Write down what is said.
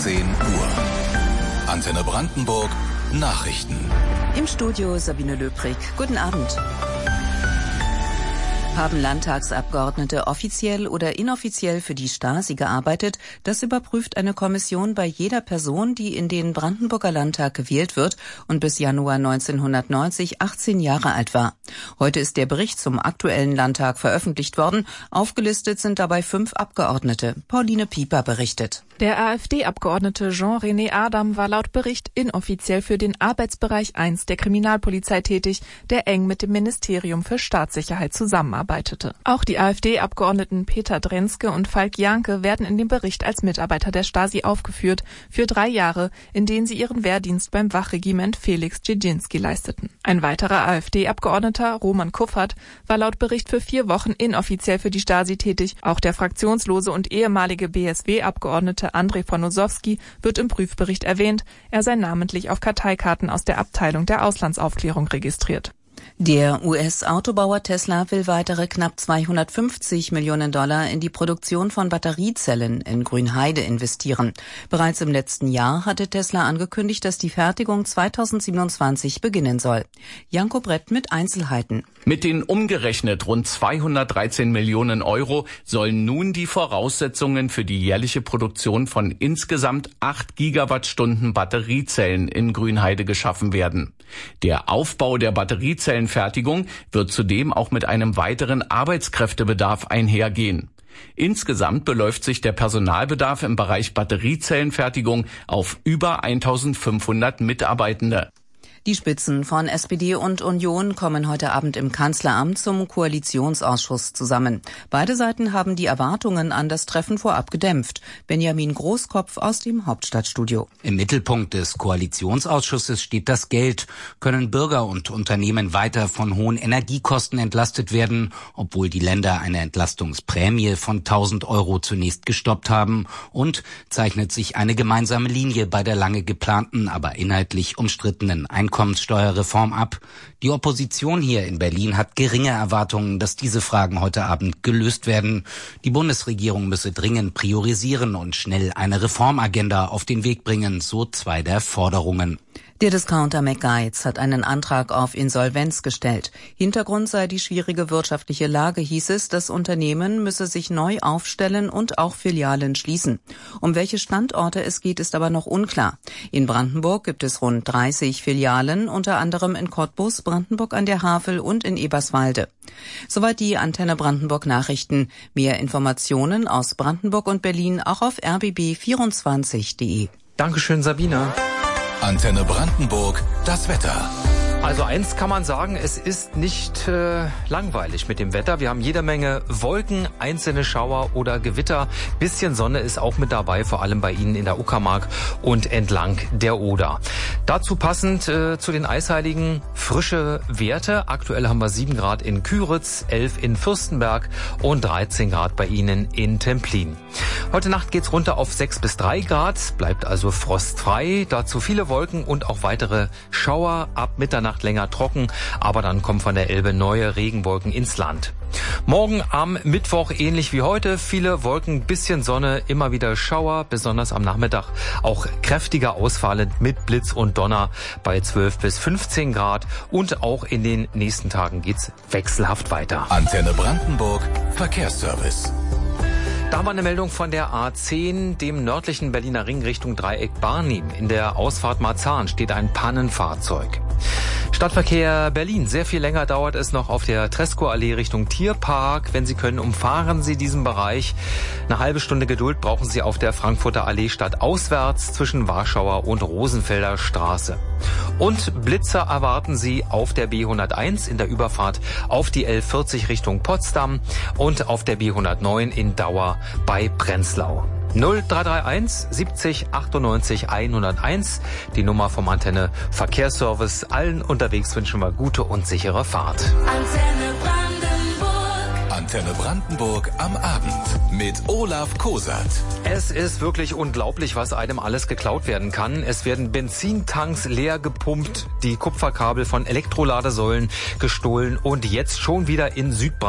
18 Uhr. Antenne Brandenburg, Nachrichten. Im Studio Sabine Löbrig. Guten Abend. Haben Landtagsabgeordnete offiziell oder inoffiziell für die Stasi gearbeitet? Das überprüft eine Kommission bei jeder Person, die in den Brandenburger Landtag gewählt wird und bis Januar 1990 18 Jahre alt war. Heute ist der Bericht zum aktuellen Landtag veröffentlicht worden. Aufgelistet sind dabei 5 Abgeordnete. Pauline Pieper berichtet. Der AfD-Abgeordnete Jean-René Adam war laut Bericht inoffiziell für den Arbeitsbereich 1 der Kriminalpolizei tätig, der eng mit dem Ministerium für Staatssicherheit zusammenarbeitete. Auch die AfD-Abgeordneten Peter Drenske und Falk Janke werden in dem Bericht als Mitarbeiter der Stasi aufgeführt, für 3 Jahre, in denen sie ihren Wehrdienst beim Wachregiment Felix Dzerzhinsky leisteten. Ein weiterer AfD-Abgeordneter, Roman Kuffert, war laut Bericht für 4 Wochen inoffiziell für die Stasi tätig. Auch der fraktionslose und ehemalige BSW-Abgeordnete Andrei von Nosowski wird im Prüfbericht erwähnt. Er sei namentlich auf Karteikarten aus der Abteilung der Auslandsaufklärung registriert. Der US-Autobauer Tesla will weitere knapp $250 Millionen in die Produktion von Batteriezellen in Grünheide investieren. Bereits im letzten Jahr hatte Tesla angekündigt, dass die Fertigung 2027 beginnen soll. Janko Brett mit Einzelheiten. Mit den umgerechnet rund 213 Millionen Euro sollen nun die Voraussetzungen für die jährliche Produktion von insgesamt 8 Gigawattstunden Batteriezellen in Grünheide geschaffen werden. Der Aufbau der Batteriezellenfertigung wird zudem auch mit einem weiteren Arbeitskräftebedarf einhergehen. Insgesamt beläuft sich der Personalbedarf im Bereich Batteriezellenfertigung auf über 1500 Mitarbeitende. Die Spitzen von SPD und Union kommen heute Abend im Kanzleramt zum Koalitionsausschuss zusammen. Beide Seiten haben die Erwartungen an das Treffen vorab gedämpft. Benjamin Großkopf aus dem Hauptstadtstudio. Im Mittelpunkt des Koalitionsausschusses steht das Geld. Können Bürger und Unternehmen weiter von hohen Energiekosten entlastet werden, obwohl die Länder eine Entlastungsprämie von 1.000 Euro zunächst gestoppt haben? Und zeichnet sich eine gemeinsame Linie bei der lange geplanten, aber inhaltlich umstrittenen Einkommenssteuerreform ab? Die Opposition hier in Berlin hat geringe Erwartungen, dass diese Fragen heute Abend gelöst werden. Die Bundesregierung müsse dringend priorisieren und schnell eine Reformagenda auf den Weg bringen, so 2 der Forderungen. Der Discounter McGuides hat einen Antrag auf Insolvenz gestellt. Hintergrund sei die schwierige wirtschaftliche Lage, hieß es. Das Unternehmen müsse sich neu aufstellen und auch Filialen schließen. Um welche Standorte es geht, ist aber noch unklar. In Brandenburg gibt es rund 30 Filialen, unter anderem in Cottbus, Brandenburg an der Havel und in Eberswalde. Soweit die Antenne Brandenburg Nachrichten. Mehr Informationen aus Brandenburg und Berlin auch auf rbb24.de. Dankeschön, Sabine. Antenne Brandenburg, das Wetter. Also eins kann man sagen, es ist nicht langweilig mit dem Wetter. Wir haben jede Menge Wolken, einzelne Schauer oder Gewitter. Bisschen Sonne ist auch mit dabei, vor allem bei Ihnen in der Uckermark und entlang der Oder. Dazu passend zu den Eisheiligen frische Werte. Aktuell haben wir 7 Grad in Küritz, 11 in Fürstenberg und 13 Grad bei Ihnen in Templin. Heute Nacht geht's runter auf 6 bis 3 Grad, bleibt also frostfrei. Dazu viele Wolken und auch weitere Schauer, ab Mitternacht länger trocken, aber dann kommen von der Elbe neue Regenwolken ins Land. Morgen am Mittwoch ähnlich wie heute, viele Wolken, bisschen Sonne, immer wieder Schauer, besonders am Nachmittag auch kräftiger ausfallend mit Blitz und Donner bei 12 bis 15 Grad und auch in den nächsten Tagen geht's wechselhaft weiter. Antenne Brandenburg, Verkehrsservice. Da haben wir eine Meldung von der A10, dem nördlichen Berliner Ring Richtung Dreieck Barnim. In der Ausfahrt Marzahn steht ein Pannenfahrzeug. Stadtverkehr Berlin. Sehr viel länger dauert es noch auf der Treskoallee Richtung Tierpark. Wenn Sie können, umfahren Sie diesen Bereich. Eine halbe Stunde Geduld brauchen Sie auf der Frankfurter Allee stadtauswärts zwischen Warschauer und Rosenfelder Straße. Und Blitzer erwarten Sie auf der B101 in der Überfahrt auf die L40 Richtung Potsdam und auf der B109 in Dauer bei Prenzlau. 0331 70 98 101, die Nummer vom Antenne Verkehrsservice. Allen unterwegs wünschen wir gute und sichere Fahrt. Antenne Brandenburg am Abend mit Olaf Kosat. Es ist wirklich unglaublich, was einem alles geklaut werden kann. Es werden Benzintanks leer gepumpt, die Kupferkabel von Elektroladesäulen gestohlen und jetzt schon wieder in Südbrandenburg